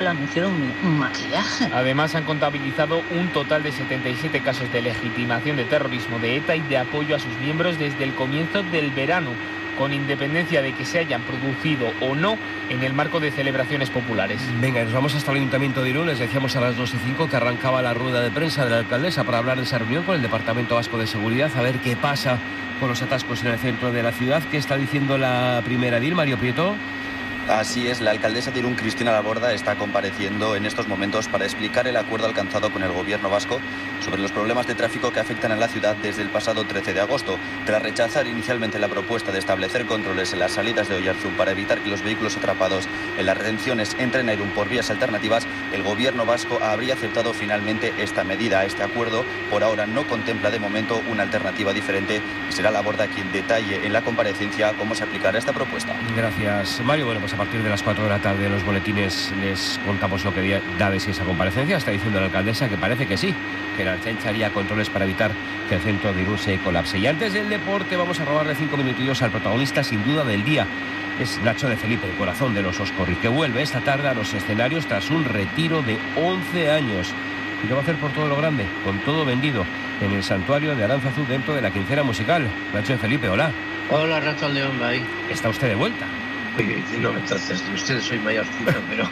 siquiera me hicieron un maquillaje. Además, han contabilizado un total de 77 casos de legitimación de terrorismo de ETA y de apoyo a sus miembros desde el comienzo del verano, con independencia de que se hayan producido o no en el marco de celebraciones populares. Venga, nos vamos hasta el Ayuntamiento de Irún. Les decíamos a las 2:05 que arrancaba la rueda de prensa de la alcaldesa para hablar de esa reunión con el Departamento Vasco de Seguridad, a ver qué pasa con los atascos en el centro de la ciudad. ¿Qué está diciendo la primera edil, Mario Prieto? Así es, la alcaldesa de Irún, Cristina Laborda, está compareciendo en estos momentos para explicar el acuerdo alcanzado con el gobierno vasco sobre los problemas de tráfico que afectan a la ciudad desde el pasado 13 de agosto. Tras rechazar inicialmente la propuesta de establecer controles en las salidas de Oyarzún para evitar que los vehículos atrapados en las retenciones entren a Irún por vías alternativas, el gobierno vasco habría aceptado finalmente esta medida. Este acuerdo por ahora no contempla de momento una alternativa diferente y será Laborda quien detalle en la comparecencia cómo se aplicará esta propuesta. Gracias, Mario. Bueno, pues a partir de las 4 de la tarde en los boletines les contamos lo que da de sí esa comparecencia. Está diciendo la alcaldesa que parece que sí, que la Ertzaintza haría controles para evitar que el centro de Irún se colapse. Y antes del deporte vamos a robarle 5 minutillos al protagonista sin duda del día. Es Nacho de Felipe, el corazón de los Oscorri, que vuelve esta tarde a los escenarios tras un retiro de 11 años. Y lo va a hacer por todo lo grande, con todo vendido, en el santuario de Aránzazu dentro de la quincena musical. Nacho de Felipe, hola. Hola, Rafael León, ahí. ¿Está usted de vuelta? No, entonces, de ustedes soy mayorcito, pero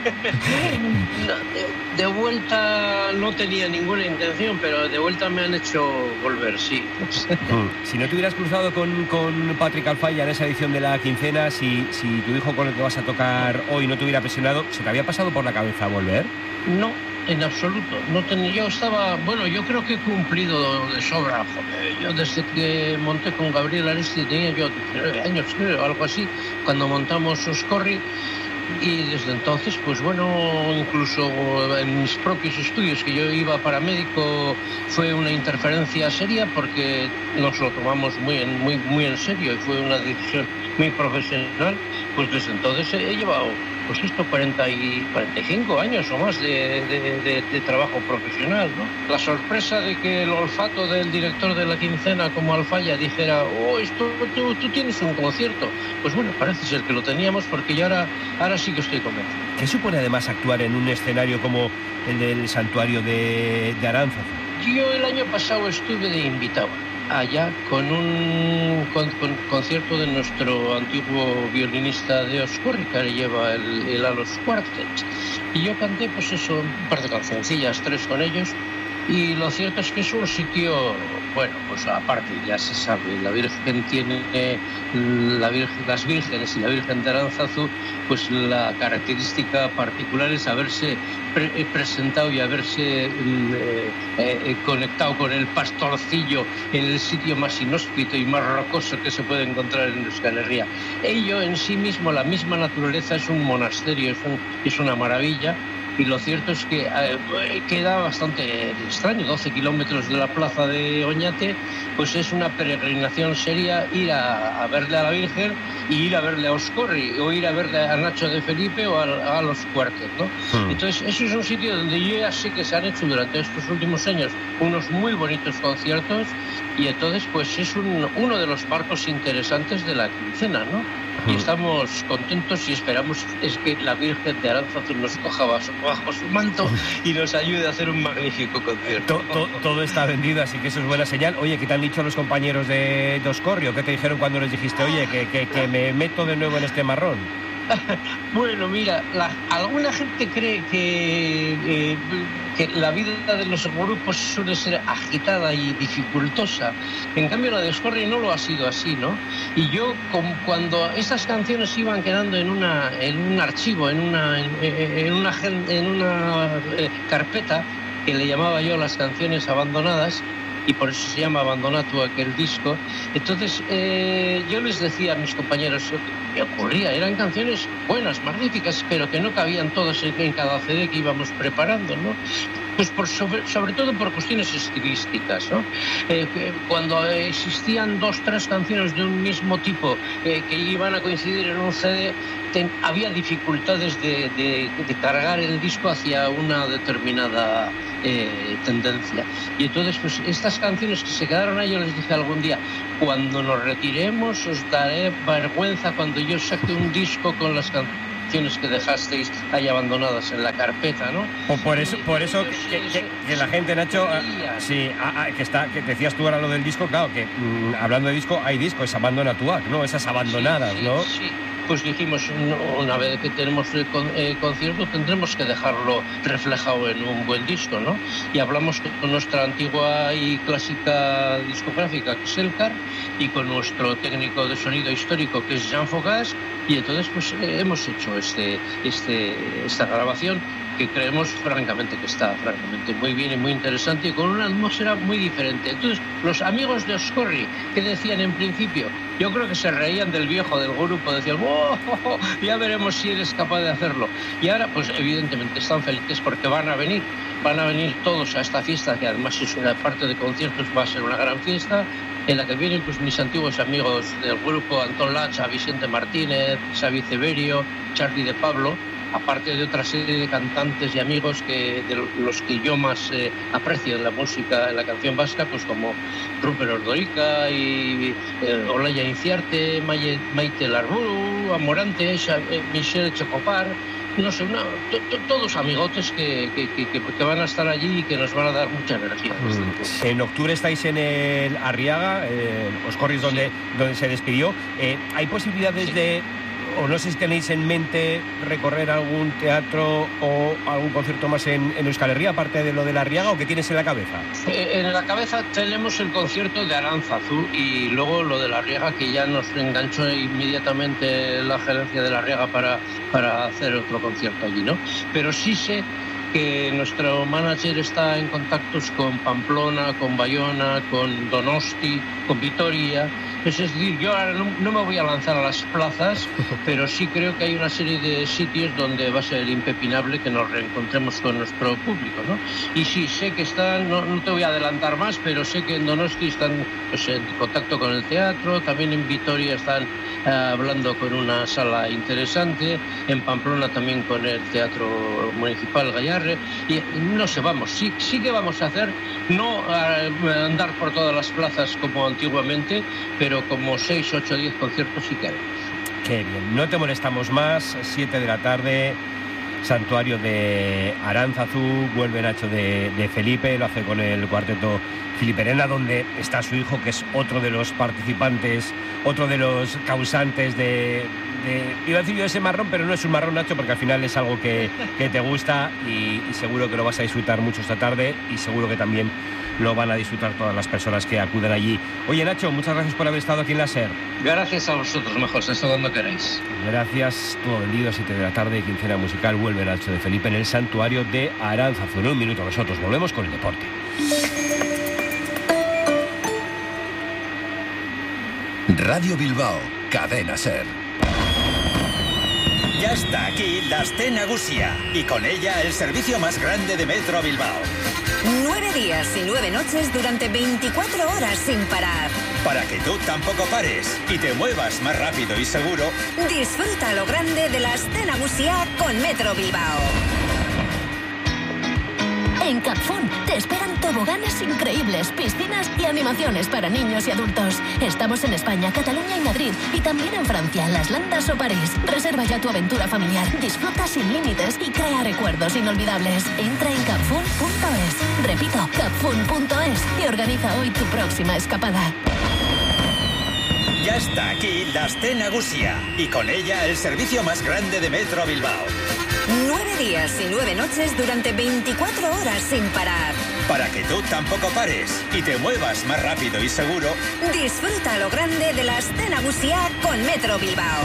no, de vuelta no tenía ninguna intención, pero de vuelta me han hecho volver, sí. Si no te hubieras cruzado con Patrick Alfaya en esa edición de la quincena, si tu hijo con el que vas a tocar hoy no te hubiera presionado, ¿se te había pasado por la cabeza volver? No, en absoluto. Yo estaba, yo creo que he cumplido de sobra. Joder. Yo desde que monté con Gabriel Aresti tenía yo 19 años, creo, algo así, cuando montamos Oscorri. Y desde entonces, incluso en mis propios estudios, que yo iba paramédico, fue una interferencia seria porque nos lo tomamos muy en serio y fue una decisión muy profesional. Pues desde entonces he llevado 45 años o más de trabajo profesional, ¿no? La sorpresa de que el olfato del director de la quincena como Alfaya dijera, tú tienes un concierto. Pues bueno, parece ser que lo teníamos porque yo ahora sí que estoy convencido. ¿Qué supone además actuar en un escenario como el del santuario de Aránzazu? Yo el año pasado estuve de invitado allá con un concierto de nuestro antiguo violinista de Oscorri, que lleva el a los Quartet. Y yo canté un par de cancioncillas, 3 con ellos. Y lo cierto es que es un sitio, aparte ya se sabe, la Virgen tiene, las vírgenes y la Virgen de Aránzazu, pues la característica particular es haberse presentado y haberse conectado con el pastorcillo en el sitio más inhóspito y más rocoso que se puede encontrar en Euskal Herria. Ello en sí mismo, la misma naturaleza, es un monasterio, es una maravilla. Y lo cierto es que queda bastante extraño, 12 kilómetros de la plaza de Oñate, pues es una peregrinación seria ir a verle a la Virgen y ir a verle a Oscorri, o ir a verle a Nacho de Felipe o a los Quartet, ¿no? Entonces, eso es un sitio donde yo ya sé que se han hecho durante estos últimos años unos muy bonitos conciertos, y entonces pues es uno de los marcos interesantes de la quincena, ¿no? Y estamos contentos y esperamos es que la Virgen de Aránzazu nos coja bajo su manto y nos ayude a hacer un magnífico concierto. Todo está vendido, así que eso es buena señal. Oye, ¿qué te han dicho los compañeros de Oscorri? ¿Qué te dijeron cuando les dijiste, oye, que me meto de nuevo en este marrón? Bueno, mira, alguna gente cree que la vida de los grupos suele ser agitada y dificultosa. En cambio, la de Oscorri no lo ha sido así, ¿no? Y yo, cuando estas canciones iban quedando en un archivo, en una carpeta que le llamaba yo las canciones abandonadas, y por eso se llama Abandonatu aquel disco. Entonces yo les decía a mis compañeros, ¿qué ocurría? Eran canciones buenas, magníficas, pero que no cabían todas en cada CD que íbamos preparando, ¿no? Pues sobre todo por cuestiones estilísticas, ¿no? Cuando existían 2, 3 canciones de un mismo tipo que iban a coincidir en un CD, había dificultades de cargar el disco hacia una determinada tendencia. Y entonces, pues estas canciones que se quedaron ahí, yo les dije algún día, cuando nos retiremos os daré vergüenza cuando yo saque un disco con las canciones que dejasteis ahí abandonadas en la carpeta, ¿no? Por eso que la gente, Nacho, que decías tú ahora lo del disco, claro, que hablando de disco, hay disco, es Abandona tu Ac, ¿no? Esas abandonadas, ¿no? Sí. Pues dijimos, una vez que tenemos el concierto tendremos que dejarlo reflejado en un buen disco, ¿no? Y hablamos con nuestra antigua y clásica discográfica, que es Elcar, y con nuestro técnico de sonido histórico, que es Jean Fogas, y entonces pues hemos hecho esta grabación, que creemos francamente que está muy bien y muy interesante y con una atmósfera muy diferente. Entonces, los amigos de Oscorri, que decían en principio, yo creo que se reían del viejo del grupo, decían, ¡oh, ya veremos si eres capaz de hacerlo! Y ahora, pues evidentemente están felices porque van a venir todos a esta fiesta, que además es una parte de conciertos, va a ser una gran fiesta, en la que vienen pues mis antiguos amigos del grupo, Antón Lacha, Vicente Martínez, Xavi Ceberio, Charly de Pablo, aparte de otra serie de cantantes y amigos de los que yo más aprecio de la música, de la canción vasca, pues como Rupert Ordorica y Olaya Inciarte, Maite Larburu, Amorante, Michelle Chocopar, no sé, todos amigotes que van a estar allí y que nos van a dar mucha energía. En octubre estáis en el Arriaga, Oscorri es donde se despidió. ¿Hay posibilidades de, o no sé si tenéis en mente, recorrer algún teatro o algún concierto más en Euskal Herria, aparte de lo de la Arriaga, o qué tienes en la cabeza? En la cabeza tenemos el concierto de Aránzazu y luego lo de la Arriaga, que ya nos enganchó inmediatamente la gerencia de la Arriaga para hacer otro concierto allí, ¿no? Pero sí sé que nuestro manager está en contactos con Pamplona, con Bayona, con Donosti, con Vitoria. Es decir, yo ahora no me voy a lanzar a las plazas, pero sí creo que hay una serie de sitios donde va a ser impepinable que nos reencontremos con nuestro público, ¿no? Y sí, sé que están, no te voy a adelantar más, pero sé que en Donosti están pues, en contacto con el teatro, también en Vitoria están hablando con una sala interesante, en Pamplona también con el Teatro Municipal Gallarre, y no sé, sí que vamos a hacer, no andar por todas las plazas como antiguamente, pero como 6, 8, 10 conciertos sí que haremos. Qué bien, no te molestamos más, 7 de la tarde, Santuario de Aránzazu, vuelve Nacho de Felipe, lo hace con el cuarteto Filiperena, donde está su hijo, que es otro de los participantes, otro de los causantes iba a decir yo ese marrón, pero no es un marrón, Nacho, porque al final es algo que te gusta y seguro que lo vas a disfrutar mucho esta tarde y seguro que también lo van a disfrutar todas las personas que acuden allí. Oye, Nacho, muchas gracias por haber estado aquí en la SER. Gracias a vosotros, mejor, hasta cuando queráis. Gracias, todo vendido a 7 de la tarde, quincena musical, vuelve Nacho de Felipe en el Santuario de Aránzazu. En un minuto nosotros volvemos con el deporte. Radio Bilbao, Cadena SER. Ya está aquí la Aste Nagusia y con ella el servicio más grande de Metro Bilbao. 9 días y 9 noches durante 24 horas sin parar. Para que tú tampoco pares y te muevas más rápido y seguro. Disfruta lo grande de la Aste Nagusia con Metro Bilbao. En Capfun te esperan toboganes increíbles, piscinas y animaciones para niños y adultos. Estamos en España, Cataluña y Madrid, y también en Francia, Las Landas o París. Reserva ya tu aventura familiar, disfruta sin límites y crea recuerdos inolvidables. Entra en capfun.es. Repito, capfun.es y organiza hoy tu próxima escapada. Ya está aquí la Aste Nagusia y con ella el servicio más grande de Metro Bilbao. 9 días y 9 noches durante 24 horas sin parar. Para que tú tampoco pares y te muevas más rápido y seguro. Disfruta lo grande de la Aste Nagusia con Metro Bilbao.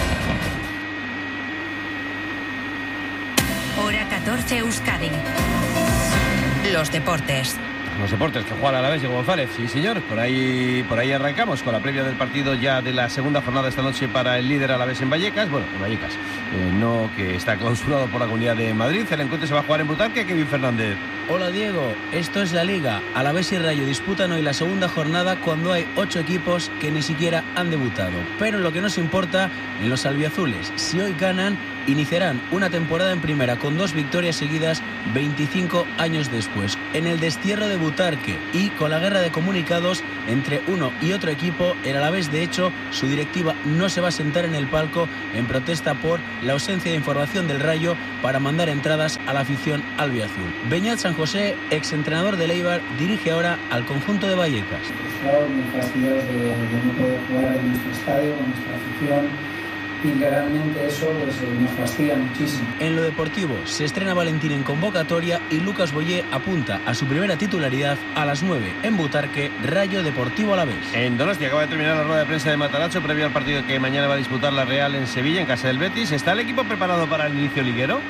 Hora 14 Euskadi. Los deportes. Los deportes que juega Alavés, Diego González. Sí, señor, por ahí arrancamos con la previa del partido ya de la segunda jornada esta noche para el líder Alavés en Vallecas. Bueno, en Vallecas, no, que está clausurado por la Comunidad de Madrid. El encuentro se va a jugar en Butarque. Kevin Fernández. Hola Diego, esto es la Liga. Alavés y Rayo disputan hoy la segunda jornada cuando hay 8 equipos que ni siquiera han debutado. Pero lo que nos importa en los albiazules, si hoy ganan, iniciarán una temporada en primera con 2 victorias seguidas 25 años después. En el destierro de Butarque y con la guerra de comunicados entre uno y otro equipo, el Alavés, de hecho, su directiva no se va a sentar en el palco en protesta por la ausencia de información del Rayo para mandar entradas a la afición albiazul. Beñat San José, exentrenador del Eibar, dirige ahora al conjunto de Vallecas. Muy fastidiados de no poder jugar en nuestro estadio, con nuestra afición, y realmente eso nos fastidia muchísimo. En lo deportivo se estrena Valentín en convocatoria y Lucas Boyé apunta a su primera titularidad a las 9 en Butarque, Rayo Deportivo Alavés. En Donostia acaba de terminar la rueda de prensa de Matarazzo previo al partido que mañana va a disputar la Real en Sevilla, en casa del Betis. ¿Está el equipo preparado para el inicio liguero?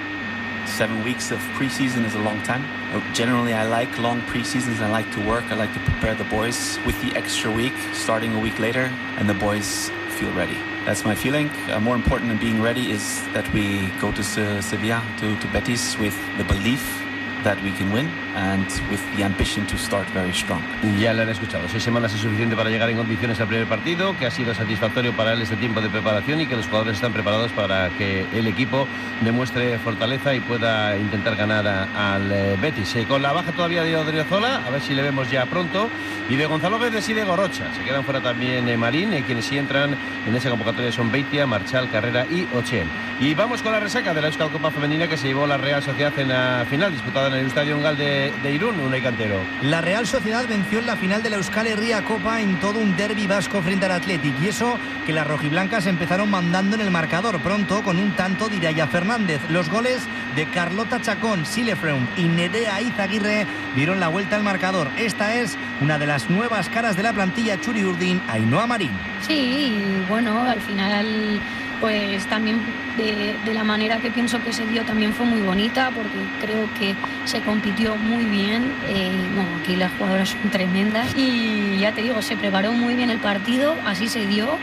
7 weeks of preseason is a long time. Generally, I like long preseasons. I like to work. I like to prepare the boys with the extra week, starting a week later, and the boys feel ready. That's my feeling. More important than being ready is that we go to Sevilla, to Betis, with the belief that we can win and with the ambition to start very strong. Ya le han escuchado. 6 semanas es suficiente para llegar en condiciones al primer partido, que ha sido satisfactorio para él este tiempo de preparación y que los jugadores están preparados para que el equipo demuestre fortaleza y pueda intentar ganar al Betis. Con la baja todavía de Odriozola, a ver si le vemos ya pronto, y de Gonzalo Guedes y de Gorocha. Se quedan fuera también Marín, quienes sí entran en esa convocatoria son Beitia, Marchal, Carrera y Ochen. Y vamos con la resaca de la Euskal Copa Femenina que se llevó la Real Sociedad en la final disputada en el Estadio Ongal de Irún, Unai Cantero. La Real Sociedad venció en la final de la Euskal Herria Copa en todo un derbi vasco frente al Athletic, y eso que las rojiblancas empezaron mandando en el marcador pronto con un tanto de Iraya Fernández. Los goles de Carlota Chacón, Silefreum y Nerea Izaguirre dieron la vuelta al marcador. Esta es una de las nuevas caras de la plantilla Txuri-Urdin, Ainhoa Marín. Sí, y bueno, al final pues también de la manera que pienso que se dio también fue muy bonita, porque creo que se compitió muy bien. Bueno, aquí las jugadoras son tremendas y ya te digo, se preparó muy bien el partido, así se dio.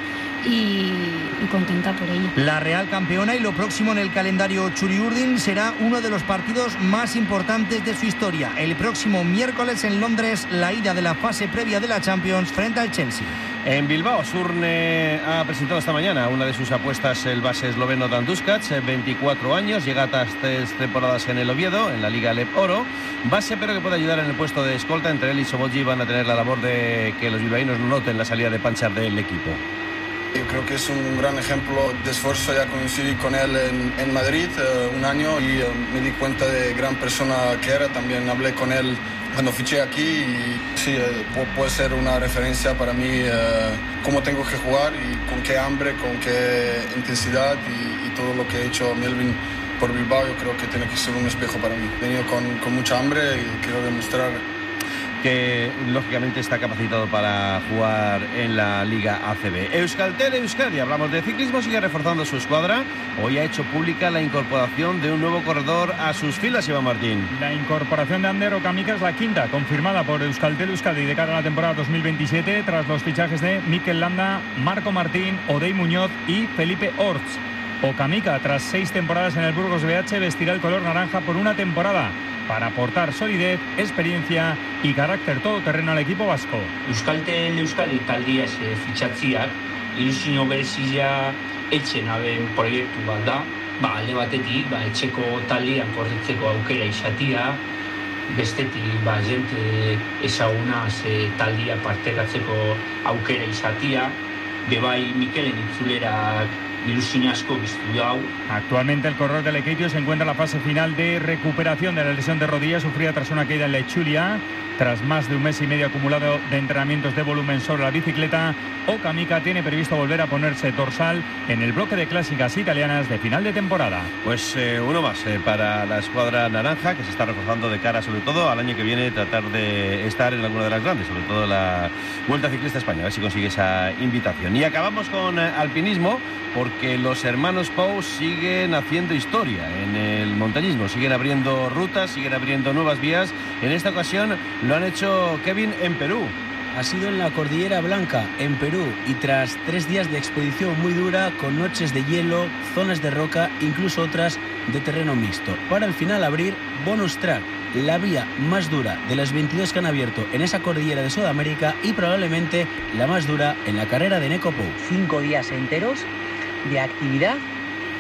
Y contenta por ello. La Real campeona, y lo próximo en el calendario Txuri-Urdin será uno de los partidos más importantes de su historia. El próximo miércoles en Londres, la ida de la fase previa de la Champions frente al Chelsea. En Bilbao, Surne ha presentado esta mañana una de sus apuestas, el base esloveno Dan Duskac, 24 años, llega a 3 temporadas en el Oviedo, en la Liga Lep Oro, base pero que puede ayudar en el puesto de escolta. Entre él y Soboji van a tener la labor de que los bilbaínos no noten la salida de Panchar del equipo. Yo creo que es un gran ejemplo de esfuerzo. Ya coincidí con él en Madrid un año y me di cuenta de gran persona que era. También hablé con él cuando fiché aquí y sí, puede ser una referencia para mí cómo tengo que jugar y con qué hambre, con qué intensidad y todo lo que ha hecho Melvin por Bilbao. Yo creo que tiene que ser un espejo para mí. He venido con mucha hambre y quiero demostrar que lógicamente está capacitado para jugar en la Liga ACB. Euskaltel Euskadi, hablamos de ciclismo, sigue reforzando su escuadra. Hoy ha hecho pública la incorporación de un nuevo corredor a sus filas, Iván Martín. La incorporación de Ander Okamica es la quinta, confirmada por Euskaltel Euskadi de cara a la temporada 2027, tras los fichajes de Mikel Landa, Marco Martín, Odey Muñoz y Felipe Orts. Okamica, tras 6 temporadas en el Burgos BH, vestirá el color naranja por una temporada, para aportar solidez, experiencia y carácter todoterreno al equipo vasco. Euskaltel Euskadi taldia fitxatziak ilusio berezia etxen aben proiektu bat da. Alde batetik, etxeko taldean korritzeko aukera izatia, bestetik jente ezaguna taldia partekatzeko aukera izatia, bebai Mikelen itzulerak ilusio asko biztu hau. Actualmente el corredor del Lekeitio se encuentra en la fase final de recuperación de la lesión de rodilla sufrida tras una caída en la Echulia. Tras más de un mes y medio acumulado de entrenamientos de volumen sobre la bicicleta, Okamica tiene previsto volver a ponerse dorsal en el bloque de clásicas italianas de final de temporada. Pues uno más para la escuadra naranja, que se está reforzando de cara sobre todo al año que viene, tratar de estar en alguna de las grandes, sobre todo la Vuelta Ciclista España, a ver si consigue esa invitación. Y acabamos con alpinismo, porque los hermanos Pou siguen haciendo historia en el montañismo, siguen abriendo rutas, siguen abriendo nuevas vías. En esta ocasión lo han hecho, Kevin, en Perú. Ha sido en la Cordillera Blanca, en Perú, y tras 3 días de expedición muy dura, con noches de hielo, zonas de roca, incluso otras de terreno mixto, para al final abrir Bonus Track, la vía más dura de las 22 que han abierto en esa cordillera de Sudamérica y probablemente la más dura en la carrera de Neco Pou. 5 días enteros de actividad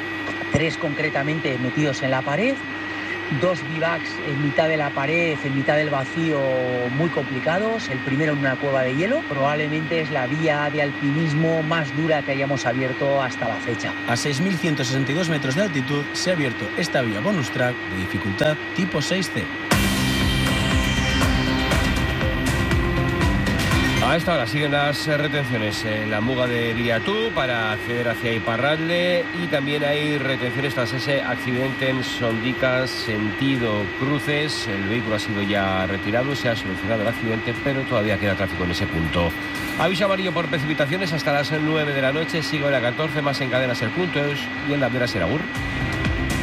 3 concretamente metidos en la pared, 2 bivacs en mitad de la pared, en mitad del vacío, muy complicados. El primero en una cueva de hielo. Probablemente es la vía de alpinismo más dura que hayamos abierto hasta la fecha. A 6.162 metros de altitud se ha abierto esta vía bonus track de dificultad tipo 6C. A esta hora siguen las retenciones en la Muga de Viriatú para acceder hacia Iparralde, y también hay retenciones tras ese accidente en Sondicas, sentido Cruces. El vehículo ha sido ya retirado, se ha solucionado el accidente, pero todavía queda tráfico en ese punto. Aviso amarillo por precipitaciones hasta las 9 de la noche. Sigo en la 14, más en Cadena Ser.eus y en la Vera Seragur.